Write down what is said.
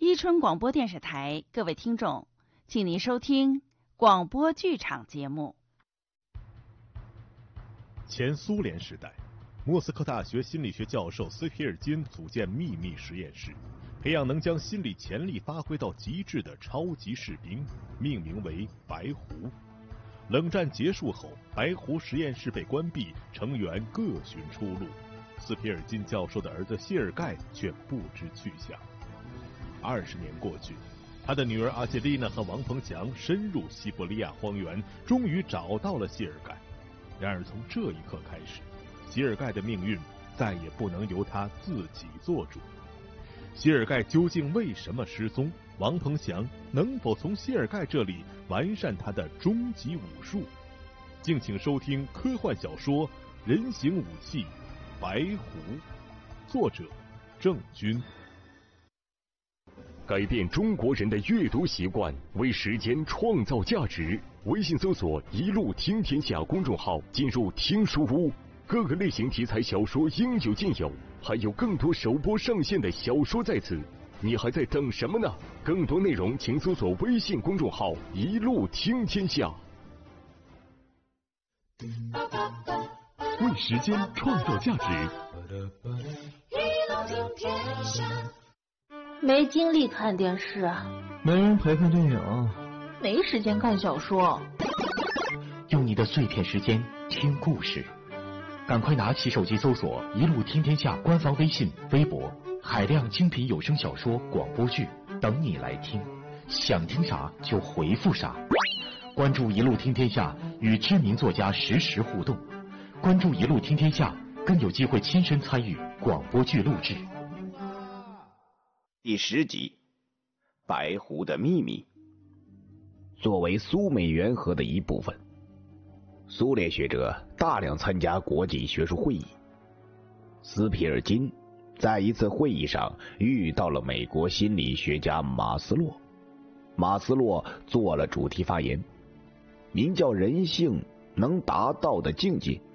伊春广播电视台，各位听众，请您收听广播剧场节目。 前苏联时代，莫斯科大学心理学教授斯皮尔金组建秘密实验室，培养能将心理潜力发挥到极致的超级士兵，命名为白狐。冷战结束后，白狐实验室被关闭，成员各寻出路。斯皮尔金教授的儿子谢尔盖却不知去向。20年过去，他的女儿阿杰丽娜和王鹏翔深入西伯利亚荒原，终于找到了谢尔盖。然而从这一刻开始，谢尔盖的命运再也不能由他自己做主。谢尔盖究竟为什么失踪？王鹏翔能否从谢尔盖这里完善他的终极武术？敬请收听科幻小说《人形武器白狐》，作者郑钧。 改变中国人的阅读习惯，为时间创造价值。微信搜索“一路听天下”公众号，进入听书屋，各个类型题材小说应有尽有，还有更多首播上线的小说在此。你还在等什么呢？更多内容请搜索微信公众号“一路听天下”。为时间创造价值。 没精力看电视啊， 没人陪看电影， 没时间看小说。 用你的碎片时间听故事，赶快拿起手机搜索“一路听天下”官方微信、微博，海量精品有声小说、广播剧等你来听，想听啥就回复啥。关注“一路听天下”，与知名作家实时互动。关注“一路听天下”，更有机会亲身参与广播剧录制。 第10集，白狐的秘密。作为苏美联合的一部分，苏联学者大量参加国际学术会议。斯皮尔金在一次会议上遇到了美国心理学家马斯洛。马斯洛做了主题发言，名叫人性能达到的境界。